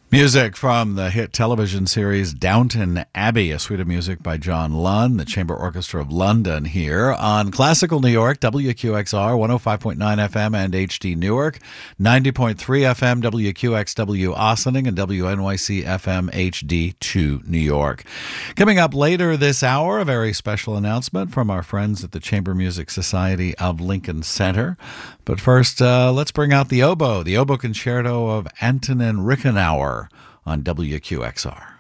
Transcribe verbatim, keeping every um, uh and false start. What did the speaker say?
Music from the hit television series Downton Abbey, a suite of music by John Lunn, the Chamber Orchestra of London here on Classical New York, W Q X R, one oh five point nine F M and H D Newark, ninety point three F M W Q X W Ossining, and W N Y C F M H D two New York. Coming up later this hour, a very special announcement from our friends at the Chamber Music Society of Lincoln Center. But first, uh, let's bring out the oboe, the oboe concerto of Antonin Rickenauer on W Q X R.